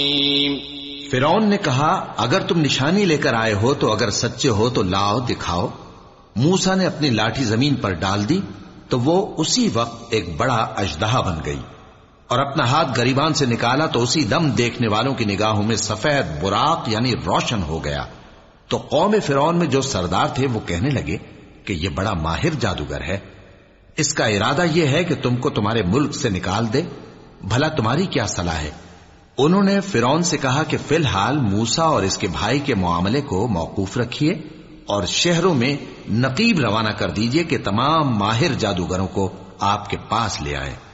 फिरौन ने कहा, अगर तुम निशानी लेकर आए हो तो अगर सच्चे हो तो लाओ, दिखाओ। मूसा ने अपनी लाठी जमीन पर डाल दी तो वो उसी वक्त एक बड़ा अजदहा बन गई, और अपना हाथ गरीबान से निकाला तो उसी दम देखने वालों की निगाहों में सफेद बुराक यानी रोशन हो गया। तो कौम फिरौन में जो सरदार थे वो कहने लगे कि ये बड़ा माहिर जादूगर है, इसका इरादा यह है कि तुमको तुम्हारे मुल्क से निकाल दे, भला तुम्हारी क्या सलाह है। उन्होंने फिरौन से कहा कि फिलहाल मूसा और इसके भाई के मामले को मौकूफ रखिए और शहरों में नकीब रवाना कर दीजिए कि तमाम माहिर जादूगरों को आपके पास ले आए।